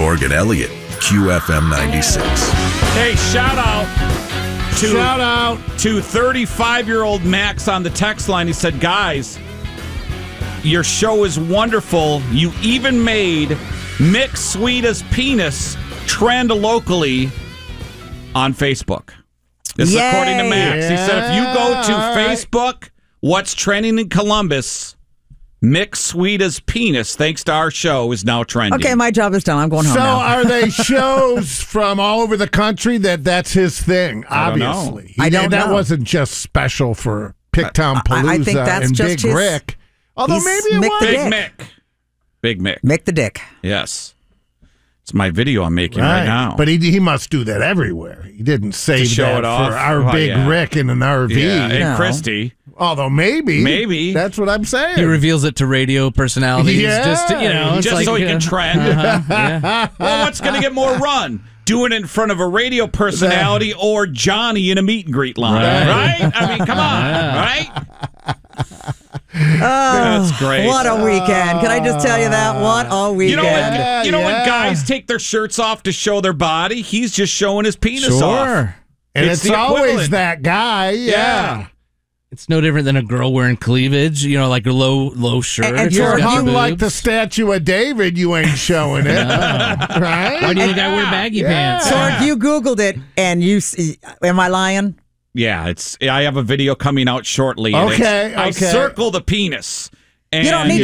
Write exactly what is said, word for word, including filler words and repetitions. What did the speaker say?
Sorg and Elliott, Q F M ninety-six. Hey, shout out to Shout out to thirty-five-year-old Max on the text line. He said, guys, your show is wonderful. You even made Mick Sweeta's penis trend locally on Facebook. This is Yay. according to Max. He said, if you go to Yeah, all right. Facebook, what's trending in Columbus, Mick Sweeta's penis, thanks to our show, is now trending. Okay, my job is done. I'm going home So now. are they shows from all over the country that that's his thing? I don't know. Obviously, I don't That know. wasn't just special for Picktown I- Palooza I think that's and just Big his- Rick. Although he's maybe it Mick was. the Big Dick. Mick. Big Mick. Mick the Dick. Yes. It's my video I'm making right, now. But he he must do that everywhere. He didn't save show that it off? for our Oh, Big yeah. Rick in an R V. yeah, and No. Christy. Although maybe, Maybe. that's what I'm saying. He reveals it to radio personalities. Yeah. Just to, you know, it's Just like, so he uh, can trend. uh-huh, yeah. Well, what's going to get more run? Doing it in front of a radio personality or Johnny in a meet and greet line, Right. right? I mean, come on, right? That's great. What a weekend. Can I just tell you that? What a You weekend. know, when, you know Yeah. when guys take their shirts off to show their body, he's just showing his penis off. Sure. and it's it's, the always equivalent. that guy. Yeah. Yeah. It's no different than a girl wearing cleavage, you know, like a low low shirt. And- and It's You're Sorg, got hung boobs. like the statue of David. You ain't showing it, right? Why do you think I wear baggy Yeah. pants? Sorg, you Googled it, and you see, am I lying? Yeah, it's. I have a video coming out shortly. and Okay, it's- I okay. circle the penis. And You don't need